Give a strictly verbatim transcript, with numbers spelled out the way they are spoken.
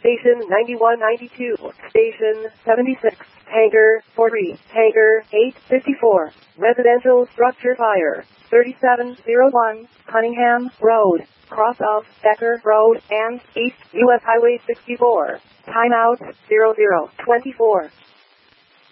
Station ninety-one ninety-two, Station seventy-six, Hangar forty, Hangar eight fifty-four, Residential Structure Fire, thirty-seven oh one, Cunningham Road, cross of Becker Road and East U S Highway sixty-four. Timeout zero zero twenty-four.